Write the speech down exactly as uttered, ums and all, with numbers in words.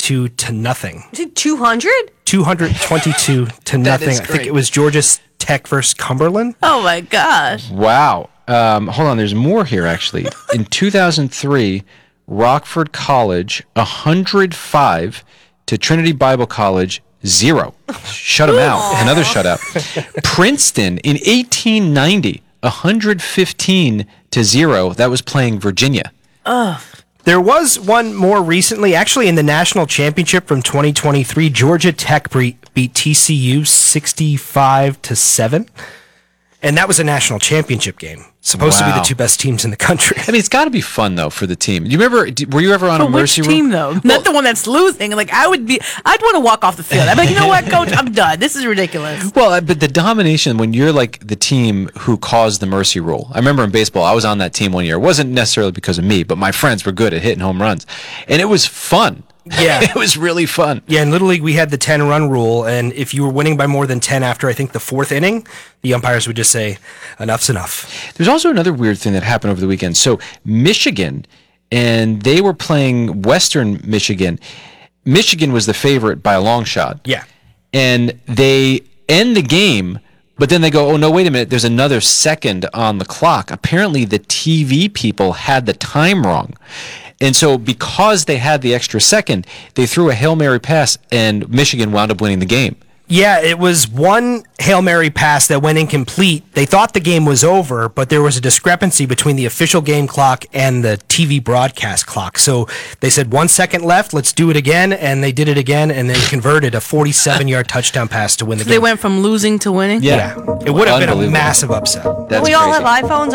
twenty-two to nothing. Is it two hundred? two hundred twenty-two to nothing. I think it was Georgia Tech versus Cumberland. Oh, my gosh. Wow. Um, hold on, there's more here, actually. In two thousand three, Rockford College, one hundred five to Trinity Bible College, zero. Shut them out. Another shutout. Princeton, in eighteen ninety, one hundred fifteen to zero. That was playing Virginia. Ugh. There was one more recently, actually in the national championship from twenty twenty-three. Georgia Tech beat T C U sixty-five to seven. And that was a national championship game. Supposed wow. to be the two best teams in the country. I mean, it's got to be fun, though, for the team. Do you remember, were you ever on for a Mercy which team, Rule? though? Well, not the one that's losing. Like, I would be, I'd want to walk off the field. I'd be like, you know what, coach, I'm done. This is ridiculous. Well, but the domination, when you're like the team who caused the Mercy Rule. I remember in baseball, I was on that team one year. It wasn't necessarily because of me, but my friends were good at hitting home runs. And it was fun. Yeah. It was really fun. Yeah, in Little League, we had the ten-run rule, and if you were winning by more than ten after, I think, the fourth inning, the umpires would just say, enough's enough. There's also another weird thing that happened over the weekend. So Michigan, and they were playing Western Michigan. Michigan was the favorite by a long shot. Yeah. And they end the game, but then they go, oh, no, wait a minute, there's another second on the clock. Apparently, the T V people had the time wrong. And so because they had the extra second, they threw a Hail Mary pass, and Michigan wound up winning the game. Yeah, it was one Hail Mary pass that went incomplete. They thought the game was over, but there was a discrepancy between the official game clock and the T V broadcast clock. So they said, one second left, let's do it again, and they did it again, and they converted a forty-seven-yard touchdown pass to win the so game. They went from losing to winning? Yeah. It would have been a massive upset. That's we all crazy. have iPhones.